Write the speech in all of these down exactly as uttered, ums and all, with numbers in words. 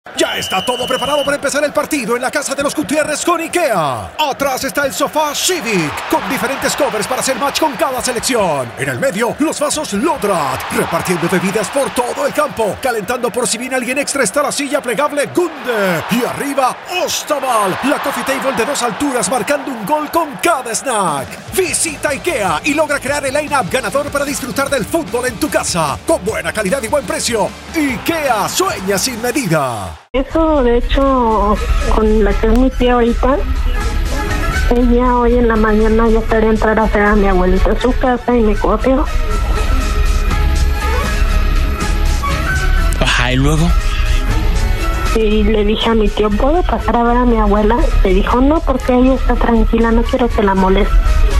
Ya está todo preparado para empezar el partido en la casa de los Gutiérrez con IKEA. Atrás está el sofá Civic, con diferentes covers para hacer match con cada selección. En el medio, los vasos Lodrat, repartiendo bebidas por todo el campo. Calentando por si viene alguien extra está la silla plegable Gunde. Y arriba, Ostaval, la coffee table de dos alturas marcando un gol con cada snack. Visita IKEA y logra crear el line-up ganador para disfrutar del fútbol en tu casa. Con buena calidad y buen precio. IKEA sueña sin medida. Eso, de hecho, con la que es mi tía ahorita, ella hoy en la mañana ya quería entrar a hacer a mi abuelita a su casa y me copió. Ajá, ¿y luego? Y le dije a mi tío, ¿puedo pasar a ver a mi abuela? Le dijo, no, porque ella está tranquila, no quiero que la moleste.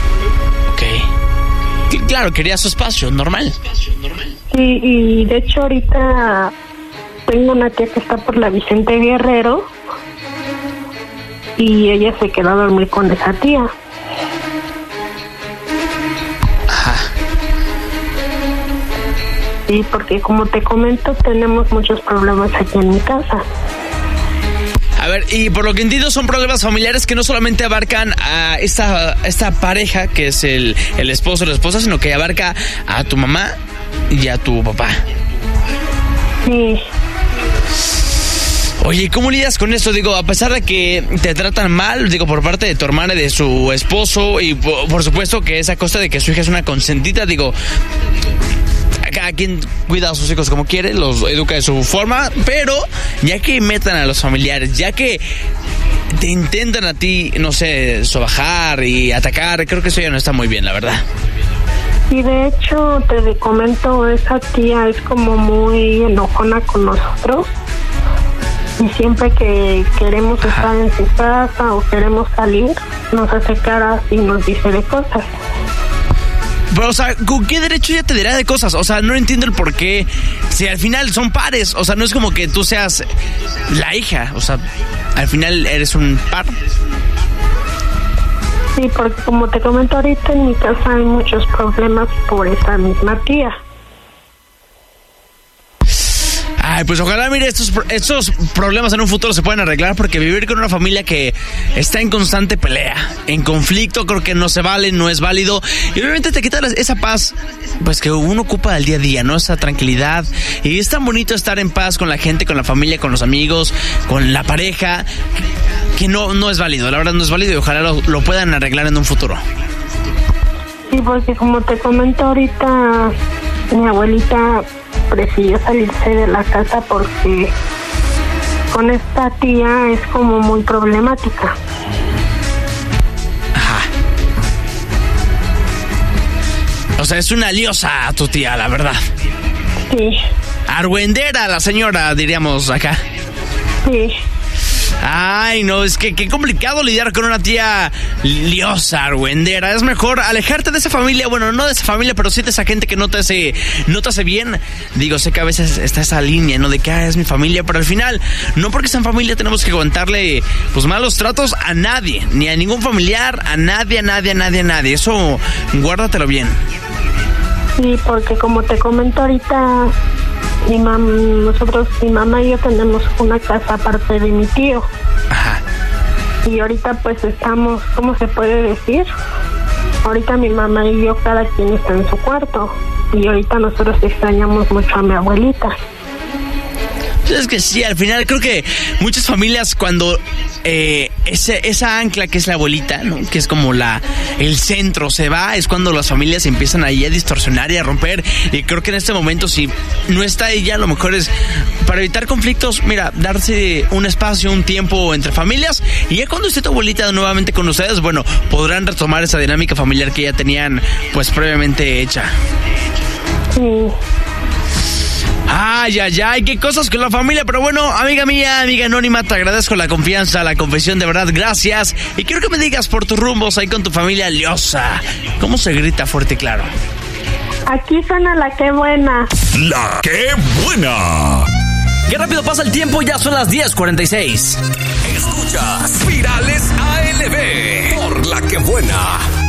Ok. Claro, quería su espacio, normal. Sí, y de hecho ahorita tengo una tía que está por la Vicente Guerrero y ella se quedó a dormir con esa tía. Ajá. Sí, porque como te comento, tenemos muchos problemas aquí en mi casa. A ver, y por lo que entiendo son problemas familiares que no solamente abarcan a esta, esta pareja, que es el, el esposo o la esposa, sino que abarca a tu mamá y a tu papá. Sí. Oye, ¿cómo lidias con esto? Digo, a pesar de que te tratan mal, digo, por parte de tu hermana y de su esposo, y por, por supuesto que es a costa de que su hija es una consentida, digo, cada quien cuida a sus hijos como quiere, los educa de su forma, pero ya que metan a los familiares, ya que te intentan a ti, no sé, sobajar y atacar, creo que eso ya no está muy bien, la verdad. Y de hecho, te comento, esa tía es como muy enojona con nosotros. Y siempre que queremos Ajá. estar en su casa o queremos salir, nos hace caras y nos dice de cosas. Pero, o sea, ¿con qué derecho ella te dirá de cosas? O sea, no entiendo el por qué. Si al final son pares, o sea, no es como que tú seas la hija, o sea, al final eres un par. Sí, porque como te comento ahorita, en mi casa hay muchos problemas por esa misma tía. Ay, pues ojalá, mire, estos, estos problemas en un futuro se puedan arreglar, porque vivir con una familia que está en constante pelea, en conflicto, creo que no se vale, no es válido. Y obviamente te quita esa paz, pues que uno ocupa al día a día, ¿no? Esa tranquilidad. Y es tan bonito estar en paz con la gente, con la familia, con los amigos, con la pareja, que no, no es válido, la verdad no es válido, y ojalá lo, lo puedan arreglar en un futuro. Sí, porque como te comento ahorita, mi abuelita prefirió salirse de la casa porque con esta tía es como muy problemática. Ajá. O sea, es una liosa tu tía, la verdad. Sí. Argüendera la señora, diríamos acá. Sí. Ay, no, es que qué complicado lidiar con una tía liosa, argüendera. Es mejor alejarte de esa familia, bueno, no de esa familia, pero sí de esa gente que no te hace, no te hace bien. Digo, sé que a veces está esa línea, ¿no? De que ah, es mi familia, pero al final, no porque sean familia tenemos que aguantarle, pues, malos tratos a nadie, ni a ningún familiar, a nadie, a nadie, a nadie, a nadie. Eso, guárdatelo bien. Sí, porque como te comento ahorita, mi mam, nosotros, mi mamá y yo tenemos una casa aparte de mi tío. Ajá. Y ahorita pues estamos, ¿cómo se puede decir? Ahorita mi mamá y yo cada quien está en su cuarto. Y ahorita nosotros extrañamos mucho a mi abuelita. Es que sí, al final creo que muchas familias cuando eh, ese, esa ancla que es la abuelita, ¿no? Que es como la el centro se va, es cuando las familias empiezan ahí a distorsionar y a romper. Y creo que en este momento, si no está ella, lo mejor es para evitar conflictos, mira, darse un espacio, un tiempo entre familias, y ya cuando esté tu abuelita nuevamente con ustedes, bueno, podrán retomar esa dinámica familiar que ya tenían pues previamente hecha. Sí. Ay, ay, ay, qué cosas con la familia. Pero bueno, amiga mía, amiga anónima, te agradezco la confianza, la confesión, de verdad, gracias. Y quiero que me digas por tus rumbos ahí con tu familia liosa, ¿cómo se grita fuerte y claro? Aquí suena la que buena. La que buena. Qué rápido pasa el tiempo, ya son las diez cuarenta y seis. Escuchas Virales A L B por La Que Buena.